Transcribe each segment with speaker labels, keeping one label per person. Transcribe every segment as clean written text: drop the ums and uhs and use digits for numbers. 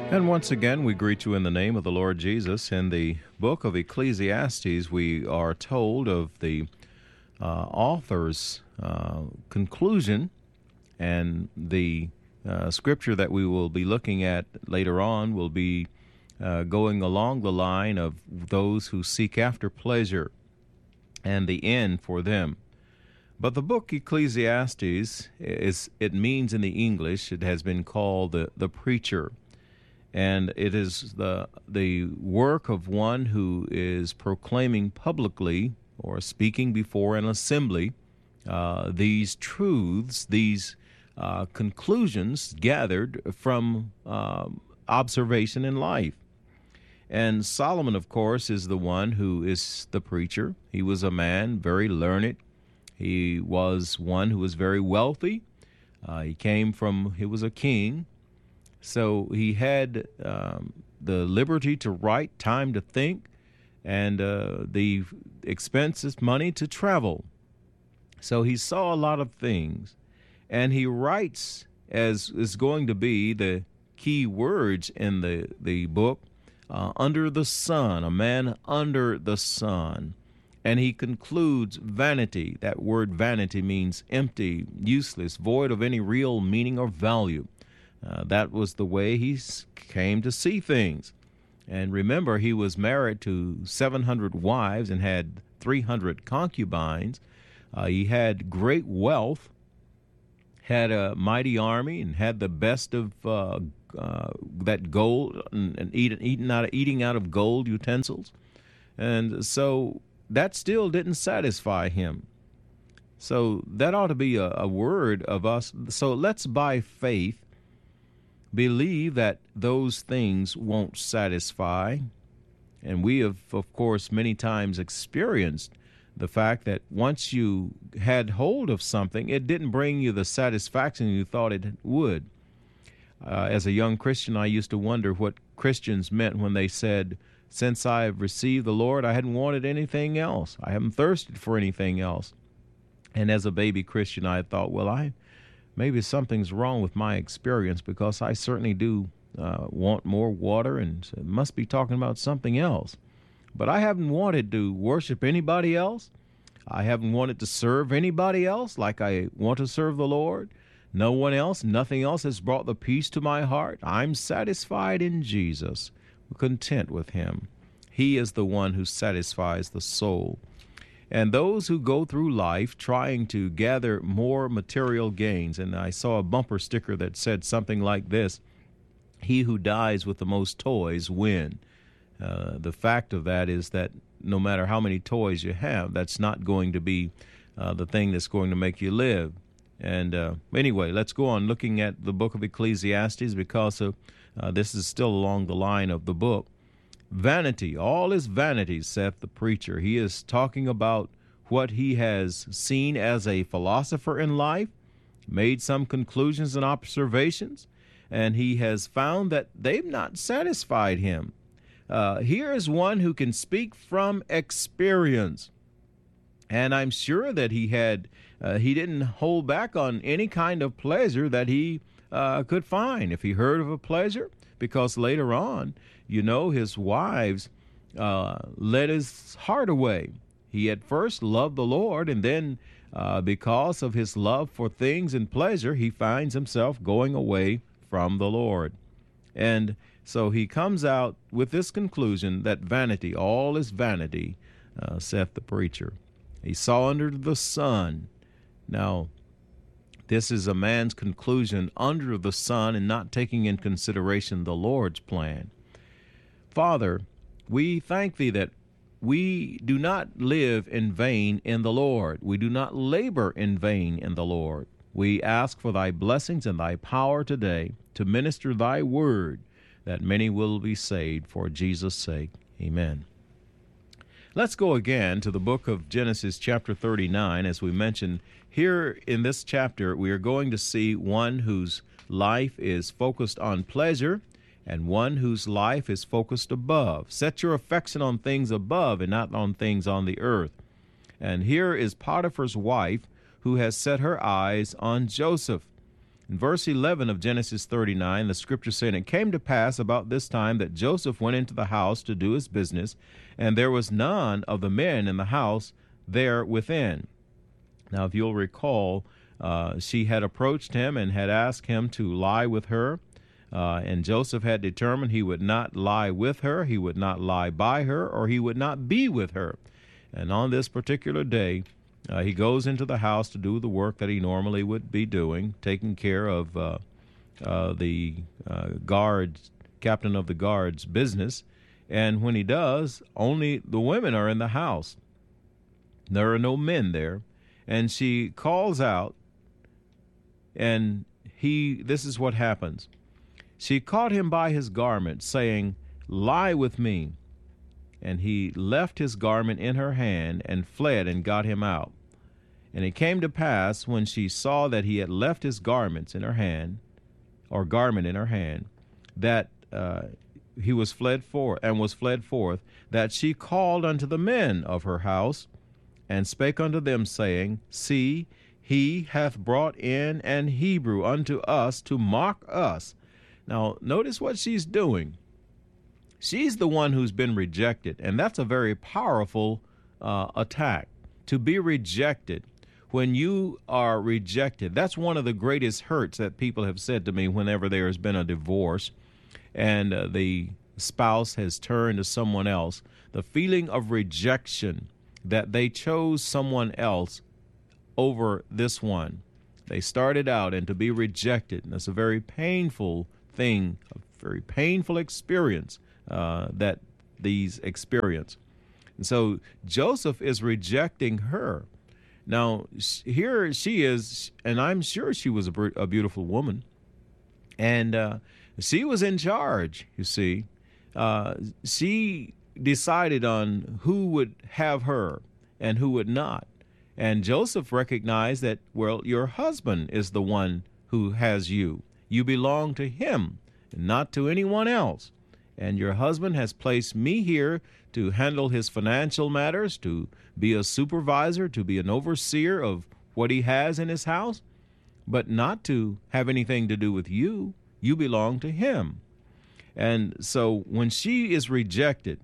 Speaker 1: And once again, we greet you in the name of the Lord Jesus. In the book of Ecclesiastes, we are told of the author's conclusion, and the scripture that we will be looking at later on will be going along the line of those who seek after pleasure and the end for them. But the book Ecclesiastes, it means in the English, it has been called the preacher. And it is the work of one who is proclaiming publicly or speaking before an assembly these truths, these conclusions gathered from observation in life. And Solomon, of course, is the one who is the preacher. He was a man very learned. He was one who was very wealthy. He was a king. So he had the liberty to write, time to think, and the expenses, money to travel. So he saw a lot of things. And he writes, as is going to be the key words in the book, under the sun, a man under the sun. And he concludes vanity. That word vanity means empty, useless, void of any real meaning or value. That was the way he came to see things. And remember, he was married to 700 wives and had 300 concubines. He had great wealth, had a mighty army, and had the best of that gold, and eating out of gold utensils. And so that still didn't satisfy him. So that ought to be a word of us. So let's, by faith, believe that those things won't satisfy. And we have, of course, many times experienced the fact that once you had hold of something, it didn't bring you the satisfaction you thought it would. As a young Christian, I used to wonder what Christians meant when they said, since I have received the Lord, I hadn't wanted anything else. I haven't thirsted for anything else. And as a baby Christian, I thought, well, maybe something's wrong with my experience, because I certainly do want more water, and it must be talking about something else. But I haven't wanted to worship anybody else. I haven't wanted to serve anybody else like I want to serve the Lord. No one else, nothing else has brought the peace to my heart. I'm satisfied in Jesus, content with him. He is the one who satisfies the soul. And those who go through life trying to gather more material gains, and I saw a bumper sticker that said something like this: he who dies with the most toys win. The fact of that is that no matter how many toys you have, that's not going to be the thing that's going to make you live. And anyway, let's go on looking at the book of Ecclesiastes, because this is still along the line of the book. Vanity, all is vanity, saith the preacher. He is talking about what he has seen as a philosopher in life, made some conclusions and observations, and he has found that they've not satisfied him. Here is one who can speak from experience. And I'm sure that he didn't hold back on any kind of pleasure that he could find. If he heard of a pleasure, because later on, his wives led his heart away. He at first loved the Lord, and then because of his love for things and pleasure, he finds himself going away from the Lord. And so he comes out with this conclusion that vanity, all is vanity, saith the preacher. He saw under the sun. Now, this is a man's conclusion under the sun and not taking in consideration the Lord's plan. Father, we thank thee that we do not live in vain in the Lord. We do not labor in vain in the Lord. We ask for thy blessings and thy power today to minister thy word, that many will be saved for Jesus' sake. Amen. Let's go again to the book of Genesis chapter 39. As we mentioned, here in this chapter, we are going to see one whose life is focused on pleasure and one whose life is focused above. Set your affection on things above and not on things on the earth. And here is Potiphar's wife, who has set her eyes on Joseph. In verse 11 of Genesis 39, the scripture said, "It came to pass about this time that Joseph went into the house to do his business, and there was none of the men in the house there within." Now, if you'll recall, she had approached him and had asked him to lie with her, and Joseph had determined he would not lie with her, he would not lie by her, or he would not be with her. And on this particular day, he goes into the house to do the work that he normally would be doing, taking care of the captain of the guard's business. And when he does, only the women are in the house. There are no men there. And she calls out, and this is what happens. She caught him by his garment, saying, "Lie with me." And he left his garment in her hand and fled and got him out. And it came to pass, when she saw that he had left his garments in her hand, or garment in her hand, that he was fled forth, that she called unto the men of her house, and spake unto them, saying, "See, he hath brought in an Hebrew unto us to mock us." Now, notice what she's doing. She's the one who's been rejected, and that's a very powerful attack. To be rejected. When you are rejected, that's one of the greatest hurts that people have said to me whenever there has been a divorce and the spouse has turned to someone else. The feeling of rejection, that they chose someone else over this one. They started out, and to be rejected, and that's a very painful thing, a very painful experience that these experience. And so Joseph is rejecting her. Now, here she is, and I'm sure she was a beautiful woman, and she was in charge, you see. She decided on who would have her and who would not. And Joseph recognized that, well, your husband is the one who has you. You belong to him, and not to anyone else. And your husband has placed me here to handle his financial matters, to be a supervisor, to be an overseer of what he has in his house, but not to have anything to do with you. You belong to him. And so when she is rejected,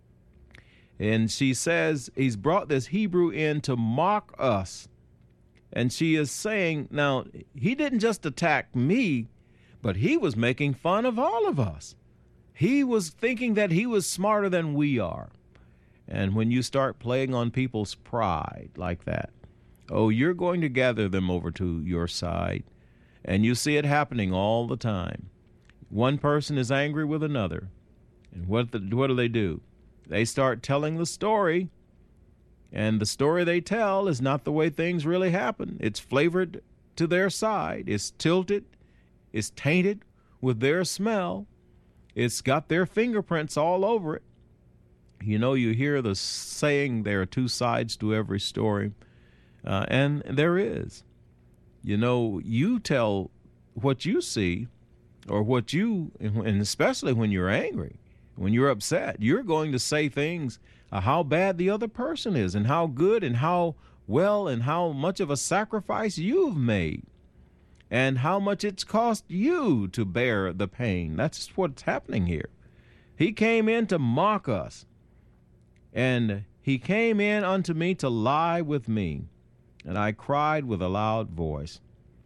Speaker 1: and she says, he's brought this Hebrew in to mock us. And she is saying, now, he didn't just attack me, but he was making fun of all of us. He was thinking that he was smarter than we are. And when you start playing on people's pride like that, oh, you're going to gather them over to your side. And you see it happening all the time. One person is angry with another. And what do? They start telling the story. And the story they tell is not the way things really happen. It's flavored to their side. It's tilted. It's tainted with their smell. It's got their fingerprints all over it. You know, you hear the saying, there are two sides to every story. And there is. You know, you tell what you see, or and especially when you're angry, when you're upset, you're going to say things, how bad the other person is, and how good and how well and how much of a sacrifice you've made, and how much it's cost you to bear the pain. That's what's happening here. He came in to mock us, and he came in unto me to lie with me, and I cried with a loud voice.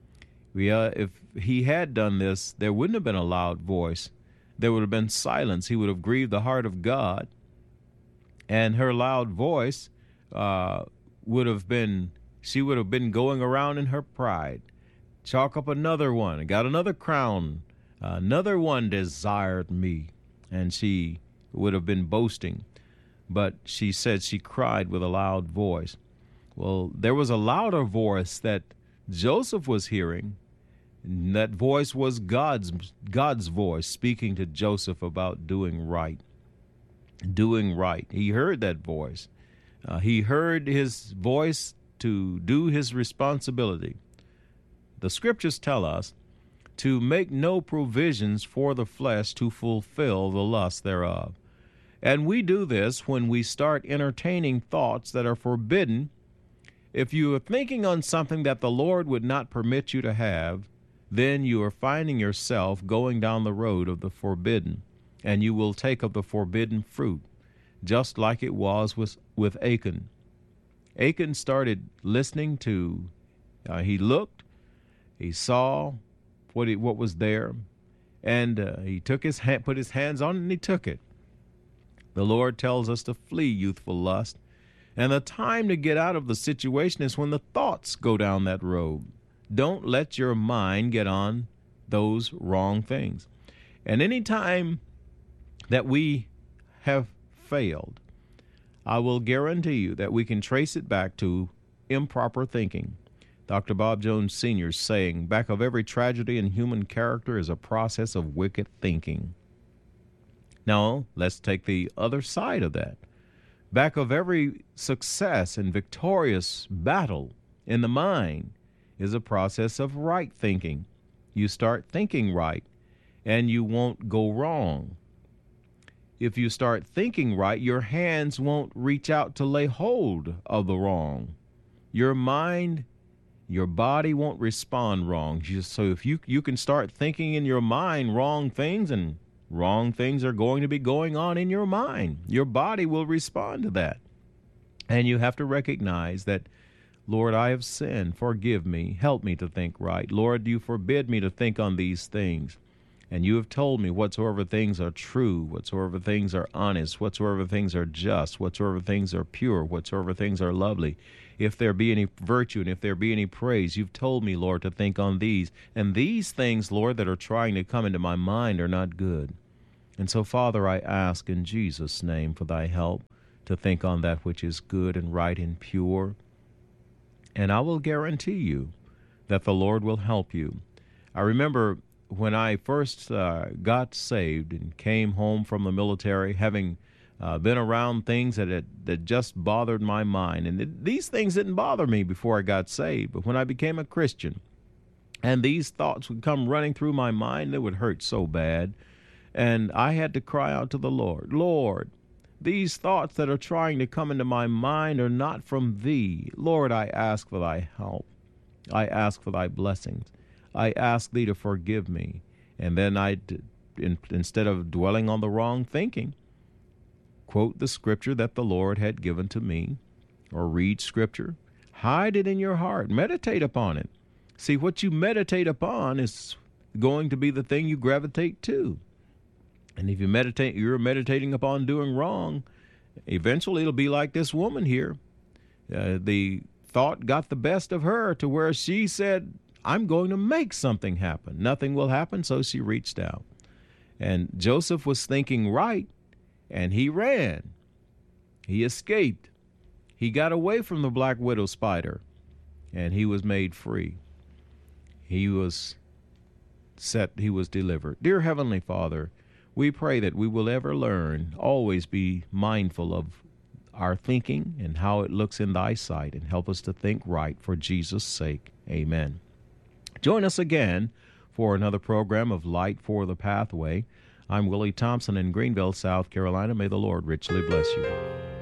Speaker 1: If he had done this, there wouldn't have been a loud voice. There would have been silence. He would have grieved the heart of God. And her loud voice would have been going around in her pride. Chalk up another one. I got another crown. Another one desired me. And she would have been boasting. But she said she cried with a loud voice. Well, there was a louder voice that Joseph was hearing. And that voice was God's voice speaking to Joseph about doing right. Doing right. He heard that voice. He heard his voice to do his responsibility. The scriptures tell us to make no provisions for the flesh to fulfill the lust thereof. And we do this when we start entertaining thoughts that are forbidden. If you are thinking on something that the Lord would not permit you to have, then you are finding yourself going down the road of the forbidden, and you will take of the forbidden fruit, just like it was with Achan. Achan started listening to, he looked, he saw what was there, and he took his hand, put his hands on it, and he took it. The Lord tells us to flee youthful lust, and the time to get out of the situation is when the thoughts go down that road. Don't let your mind get on those wrong things. And any time that we have failed, I will guarantee you that we can trace it back to improper thinking. Dr. Bob Jones Sr.'s saying, back of every tragedy in human character is a process of wicked thinking. Now, let's take the other side of that. Back of every success and victorious battle in the mind is a process of right thinking. You start thinking right, and you won't go wrong. If you start thinking right, your hands won't reach out to lay hold of the wrong. Your mind, your body won't respond wrong. So if you can start thinking in your mind wrong things, and wrong things are going to be going on in your mind, your body will respond to that. And you have to recognize that, Lord, I have sinned. Forgive me. Help me to think right. Lord, you forbid me to think on these things. And you have told me whatsoever things are true, whatsoever things are honest, whatsoever things are just, whatsoever things are pure, whatsoever things are lovely, if there be any virtue and if there be any praise, you've told me, Lord, to think on these. And these things, Lord, that are trying to come into my mind are not good. And so, Father, I ask in Jesus' name for thy help to think on that which is good and right and pure. And I will guarantee you that the Lord will help you. I remember when I first got saved and came home from the military, having been around things that just bothered my mind. And these things didn't bother me before I got saved. But when I became a Christian, and these thoughts would come running through my mind, they would hurt so bad. And I had to cry out to the Lord, Lord, these thoughts that are trying to come into my mind are not from thee. Lord, I ask for thy help. I ask for thy blessings. I ask thee to forgive me. And then instead of dwelling on the wrong thinking, quote the scripture that the Lord had given to me, or read scripture. Hide it in your heart. Meditate upon it. See, what you meditate upon is going to be the thing you gravitate to. And if you're meditating upon doing wrong, eventually it'll be like this woman here. The thought got the best of her to where she said, I'm going to make something happen. Nothing will happen, so she reached out. And Joseph was thinking right, and he ran. He escaped. He got away from the black widow spider, and he was made free. He was delivered. Dear Heavenly Father, we pray that we will ever learn, always be mindful of our thinking and how it looks in thy sight, and help us to think right for Jesus' sake. Amen. Join us again for another program of Light for the Pathway. I'm Willie Thompson in Greenville, South Carolina. May the Lord richly bless you.